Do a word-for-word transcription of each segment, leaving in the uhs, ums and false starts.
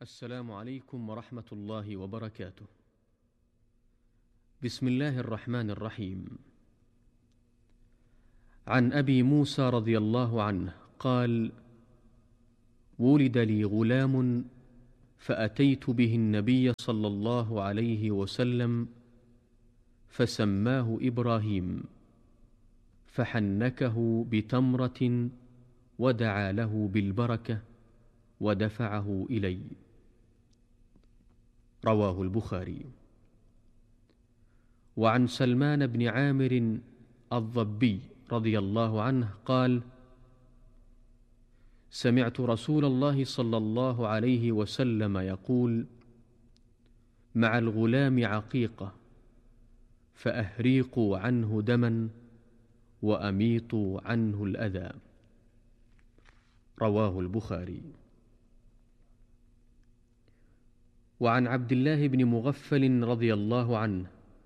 السلام عليكم ورحمة الله وبركاته. بسم الله الرحمن الرحيم. عن أبي موسى رضي الله عنه قال: ولد لي غلام فأتيت به النبي صلى الله عليه وسلم فسماه إبراهيم، فحنكه بتمرة ودعا له بالبركة ودفعه إلي. رواه البخاري. وعن سلمان بن عامر الضبي رضي الله عنه قال: سمعت رسول الله صلى الله عليه وسلم يقول: مع الغلام عقيقة، فأهريقوا عنه دما وأميطوا عنه الأذى. رواه البخاري. وعن عبد الله بن مغفل رضي الله عنه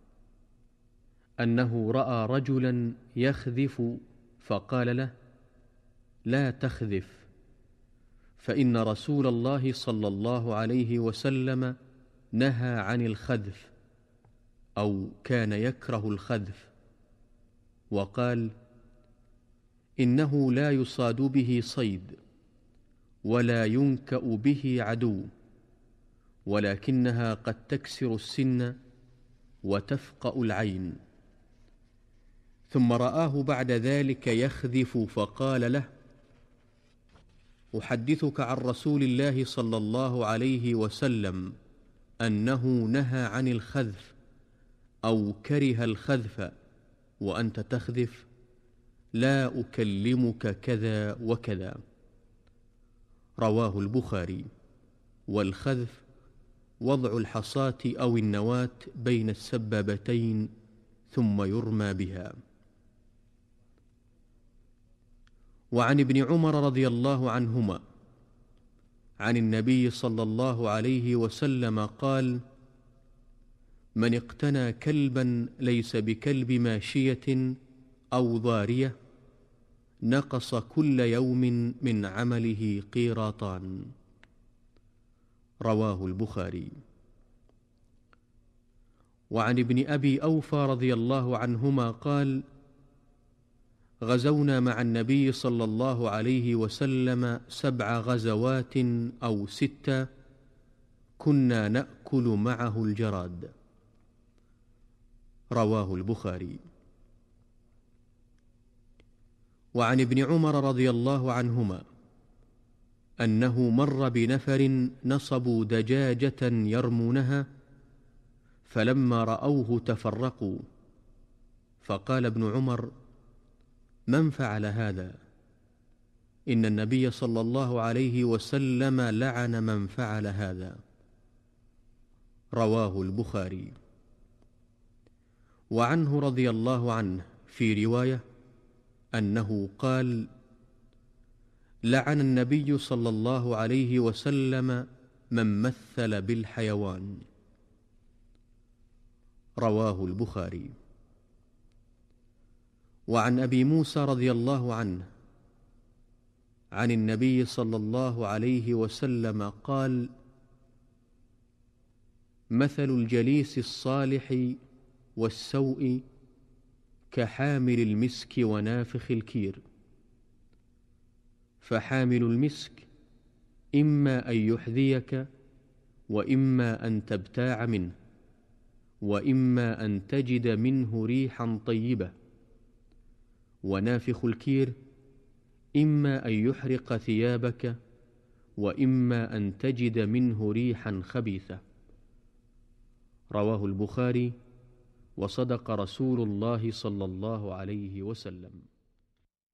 أنه رأى رجلا يخذف فقال له: لا تخذف، فإن رسول الله صلى الله عليه وسلم نهى عن الخذف، أو كان يكره الخذف، وقال: إنه لا يصاد به صيد ولا ينكأ به عدو، ولكنها قد تكسر السن وتفقأ العين. ثم رآه بعد ذلك يخذف فقال له: أحدثك عن رسول الله صلى الله عليه وسلم أنه نهى عن الخذف أو كره الخذف وأنت تخذف؟ لا أكلمك كذا وكذا. رواه البخاري. والخذف وضع الحصاة أو النواة بين السبابتين ثم يرمى بها. وعن ابن عمر رضي الله عنهما عن النبي صلى الله عليه وسلم قال: من اقتنى كلبا ليس بكلب ماشية أو ضارية نقص كل يوم من عمله قيراطان. رواه البخاري. وعن ابن أبي أوفى رضي الله عنهما قال: غزونا مع النبي صلى الله عليه وسلم سبع غزوات أو ستة، كنا نأكل معه الجراد. رواه البخاري. وعن ابن عمر رضي الله عنهما أنه مر بنفر نصبوا دجاجة يرمونها، فلما رأوه تفرقوا، فقال ابن عمر: من فعل هذا؟ إن النبي صلى الله عليه وسلم لعن من فعل هذا. رواه البخاري. وعنه رضي الله عنه في رواية أنه قال: لعن النبي صلى الله عليه وسلم من مثل بالحيوان. رواه البخاري. وعن أبي موسى رضي الله عنه عن النبي صلى الله عليه وسلم قال: مثل الجليس الصالح والسوء كحامل المسك ونافخ الكير، فحامل المسك إما أن يحذيك وإما أن تبتاع منه، وإما أن تجد منه ريحا طيبة، ونافخ الكير إما أن يحرق ثيابك وإما أن تجد منه ريحا خبيثة. رواه البخاري. وصدق رسول الله صلى الله عليه وسلم.